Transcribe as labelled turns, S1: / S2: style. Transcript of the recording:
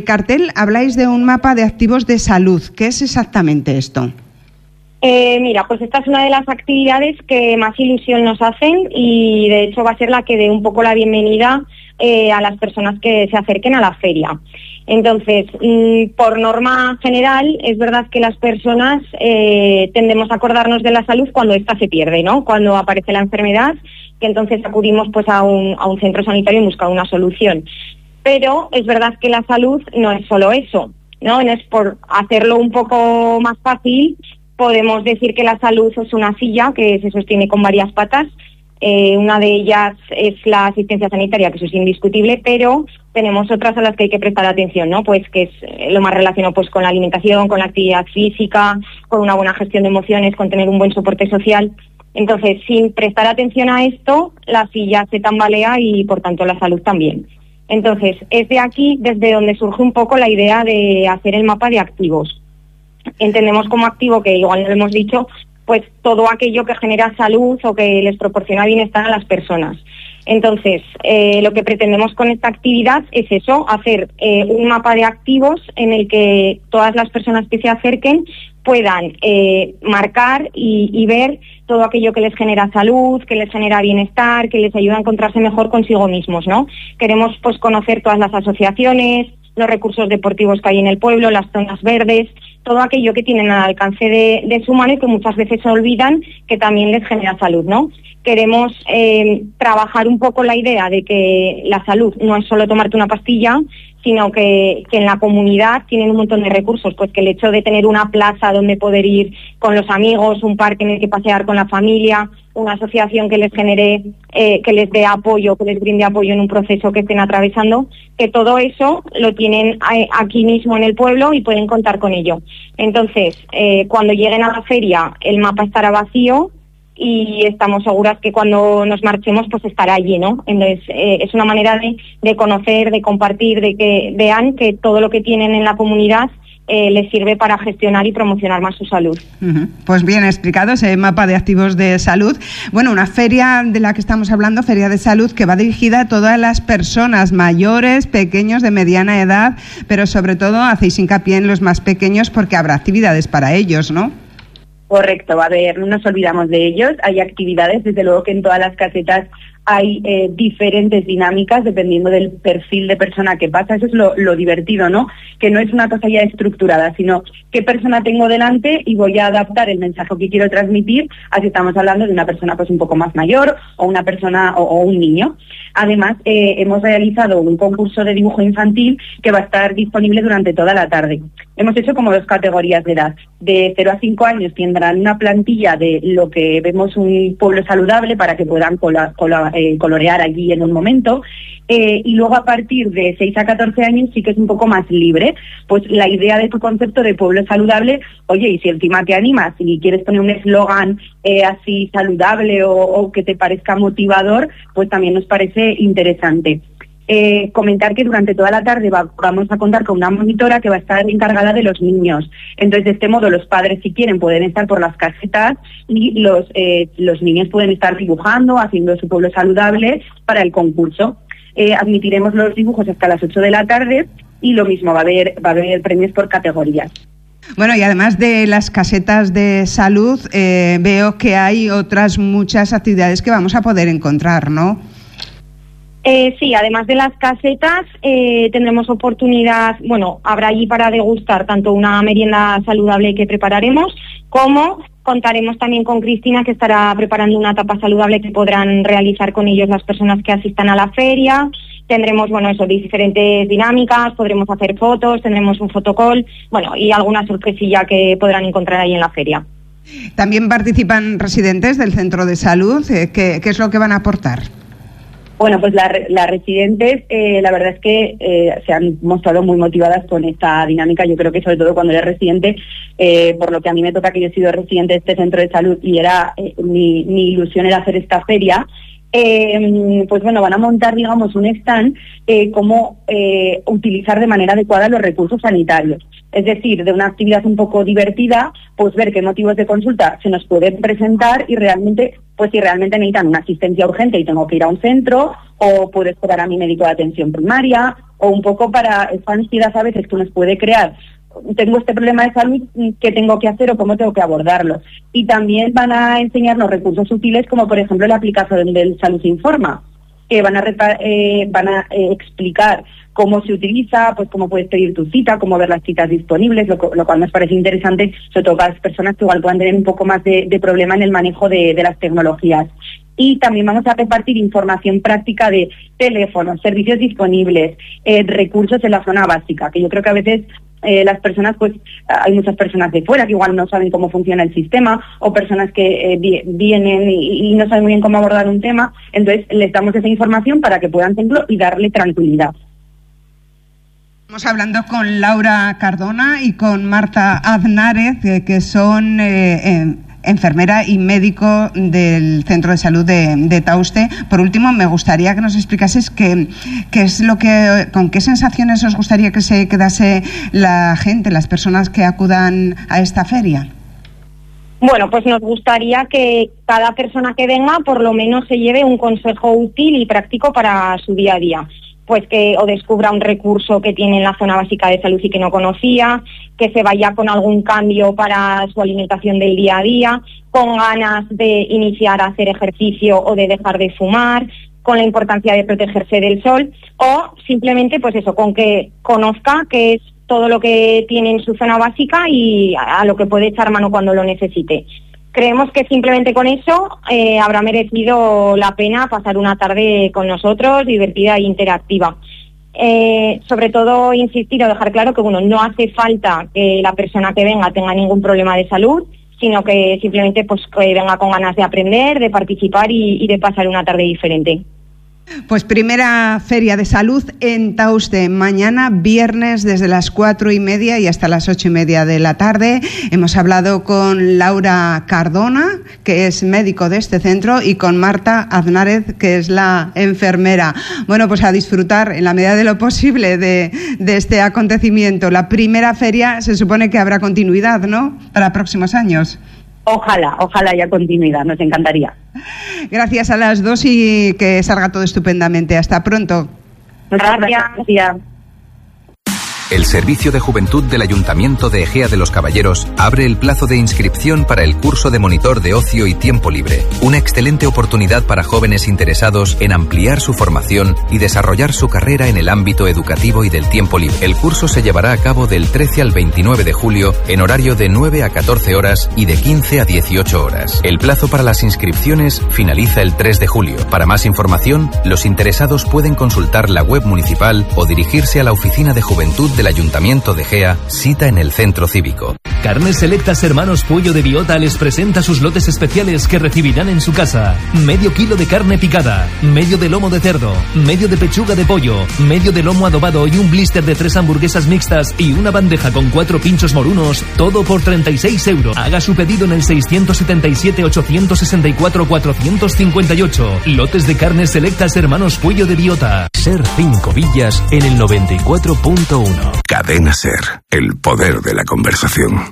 S1: cartel habláis de un mapa de activos de salud. ¿Qué es exactamente esto?
S2: Mira, pues esta es una de las actividades que más ilusión nos hacen y de hecho va a ser la que dé un poco la bienvenida a las personas que se acerquen a la feria. Entonces, por norma general, es verdad que las personas tendemos a acordarnos de la salud cuando ésta se pierde, ¿no? Cuando aparece la enfermedad, que entonces acudimos pues a un centro sanitario y buscar una solución. Pero es verdad que la salud no es solo eso, ¿no? No es por hacerlo un poco más fácil. Podemos decir que la salud es una silla que se sostiene con varias patas. Una de ellas es la asistencia sanitaria, que eso es indiscutible, pero tenemos otras a las que hay que prestar atención, ¿no? Pues que es lo más relacionado pues con la alimentación, con la actividad física, con una buena gestión de emociones, con tener un buen soporte social. Entonces, sin prestar atención a esto, la silla se tambalea y, por tanto, la salud también. Entonces, es de aquí desde donde surge un poco la idea de hacer el mapa de activos. Entendemos como activo, que igual no lo hemos dicho, pues todo aquello que genera salud o que les proporciona bienestar a las personas. Entonces, lo que pretendemos con esta actividad es eso, hacer un mapa de activos en el que todas las personas que se acerquen puedan marcar y ver todo aquello que les genera salud, que les genera bienestar, que les ayuda a encontrarse mejor consigo mismos, ¿no? Queremos pues conocer todas las asociaciones, los recursos deportivos que hay en el pueblo, las zonas verdes, todo aquello que tienen al alcance de su mano y que muchas veces se olvidan que también les genera salud, ¿no? Queremos trabajar un poco la idea de que la salud no es solo tomarte una pastilla, sino que en la comunidad tienen un montón de recursos, pues que el hecho de tener una plaza donde poder ir con los amigos, un parque en el que pasear con la familia, una asociación que les genere, que les dé apoyo, que les brinde apoyo en un proceso que estén atravesando, que todo eso lo tienen aquí mismo en el pueblo y pueden contar con ello. Entonces, cuando lleguen a la feria, el mapa estará vacío y estamos seguras que cuando nos marchemos pues estará lleno. Entonces es una manera de conocer, de compartir, de que vean que todo lo que tienen en la comunidad les sirve para gestionar y promocionar más su salud.
S1: Pues bien explicado ese mapa de activos de salud. Bueno, una feria de la que estamos hablando, Feria de Salud, que va dirigida a todas las personas mayores, pequeños, de mediana edad, pero sobre todo hacéis hincapié en los más pequeños porque habrá actividades para ellos, ¿no?
S3: Correcto, a ver, no nos olvidamos de ellos, hay actividades, desde luego que en todas las casetas hay diferentes dinámicas dependiendo del perfil de persona que pasa, eso es lo divertido, ¿no? Que no es una cosa ya estructurada, sino qué persona tengo delante y voy a adaptar el mensaje que quiero transmitir a si estamos hablando de una persona pues un poco más mayor o una persona o un niño. Además, hemos realizado un concurso de dibujo infantil que va a estar disponible durante toda la tarde. Hemos hecho como 2 categorías de edad. De 0 a 5 años tendrán una plantilla de lo que vemos un pueblo saludable para que puedan colorear allí en un momento. Y luego a partir de 6 a 14 años sí que es un poco más libre. Pues la idea de tu concepto de pueblo saludable, oye, y si encima te animas y quieres poner un eslogan así saludable o que te parezca motivador, pues también nos parece interesante. Comentar que durante toda la tarde vamos a contar con una monitora que va a estar encargada de los niños. Entonces, de este modo, los padres, si quieren, pueden estar por las casetas y los niños pueden estar dibujando, haciendo su pueblo saludable para el concurso. Admitiremos los dibujos hasta las 8 de la tarde y lo mismo, va a haber premios por categorías.
S1: Bueno, y además de las casetas de salud, veo que hay otras muchas actividades que vamos a poder encontrar, ¿no?
S2: Sí, además de las casetas tendremos oportunidad, bueno, habrá allí para degustar tanto una merienda saludable que prepararemos, como contaremos también con Cristina, que estará preparando una tapa saludable que podrán realizar con ellos las personas que asistan a la feria. Tendremos, bueno, eso, diferentes dinámicas, podremos hacer fotos, tendremos un fotocall, bueno, y alguna sorpresilla que podrán encontrar ahí en la feria.
S1: También participan residentes del centro de salud, ¿qué es lo que van a aportar?
S3: Bueno, pues las residentes, la verdad es que se han mostrado muy motivadas con esta dinámica. Yo creo que sobre todo cuando eres residente, por lo que a mí me toca, que yo he sido residente de este centro de salud y era mi ilusión era hacer esta feria. Pues bueno, van a montar, digamos, un stand cómo utilizar de manera adecuada los recursos sanitarios. Es decir, de una actividad un poco divertida, pues ver qué motivos de consulta se nos pueden presentar y realmente, pues si realmente necesitan una asistencia urgente y tengo que ir a un centro, o puedo esperar a mi médico de atención primaria, o un poco para esa ansiedad a veces que nos puede crear. Tengo este problema de salud, ¿qué tengo que hacer o cómo tengo que abordarlo? Y también van a enseñarnos recursos útiles como por ejemplo la aplicación del Salud Informa, que van a explicar cómo se utiliza, pues cómo puedes pedir tu cita, cómo ver las citas disponibles, lo cual nos parece interesante, sobre todo para las personas que igual puedan tener un poco más de problema en el manejo de las tecnologías. Y también vamos a repartir información práctica de teléfonos, servicios disponibles, recursos en la zona básica, que yo creo que a veces las personas, pues hay muchas personas de fuera que igual no saben cómo funciona el sistema, o personas que vienen y no saben muy bien cómo abordar un tema, entonces les damos esa información para que puedan tenerlo y darle tranquilidad.
S1: Estamos hablando con Laura Cardona y con Marta Aznárez, que son enfermera y médico del Centro de Salud de Tauste. Por último, me gustaría que nos explicases qué es con qué sensaciones os gustaría que se quedase la gente, las personas que acudan a esta feria.
S2: Bueno, pues nos gustaría que cada persona que venga por lo menos se lleve un consejo útil y práctico para su día a día. Pues que o descubra un recurso que tiene en la zona básica de salud y que no conocía, que se vaya con algún cambio para su alimentación del día a día, con ganas de iniciar a hacer ejercicio o de dejar de fumar, con la importancia de protegerse del sol, o simplemente pues eso, con que conozca qué es todo lo que tiene en su zona básica y a lo que puede echar mano cuando lo necesite. Creemos que simplemente con eso habrá merecido la pena pasar una tarde con nosotros, divertida e interactiva. Sobre todo insistir o dejar claro que no hace falta que la persona que venga tenga ningún problema de salud, sino que simplemente pues que venga con ganas de aprender, de participar y de pasar una tarde diferente.
S1: Pues primera feria de salud en Tauste, mañana viernes desde las 4:30 y hasta las 8:30 de la tarde. Hemos hablado con Laura Cardona, que es médico de este centro, y con Marta Aznárez, que es la enfermera. Bueno, pues a disfrutar en la medida de lo posible de este acontecimiento. La primera feria se supone que habrá continuidad, ¿no?, para próximos años.
S3: Ojalá haya continuidad, nos encantaría.
S1: Gracias a las dos y que salga todo estupendamente. Hasta pronto.
S3: Gracias.
S4: El Servicio de Juventud del Ayuntamiento de Ejea de los Caballeros abre el plazo de inscripción para el curso de monitor de ocio y tiempo libre. Una excelente oportunidad para jóvenes interesados en ampliar su formación y desarrollar su carrera en el ámbito educativo y del tiempo libre. El curso se llevará a cabo del 13 al 29 de julio en horario de 9 a 14 horas y de 15 a 18 horas. El plazo para las inscripciones finaliza el 3 de julio. Para más información, los interesados pueden consultar la web municipal o dirigirse a la Oficina de Juventud del Ayuntamiento de Ejea, cita en el Centro Cívico.
S5: Carnes Selectas Hermanos Puello de Biota les presenta sus lotes especiales que recibirán en su casa. Medio kilo de carne picada, medio de lomo de cerdo, medio de pechuga de pollo, medio de lomo adobado y un blister de 3 hamburguesas mixtas y una bandeja con 4 pinchos morunos, todo por 36 €. Haga su pedido en el 677-864-458. Lotes de Carnes Selectas Hermanos Puello de Biota. Ser 5 Villas en el 94.1.
S6: Cadena Ser, el poder de la conversación.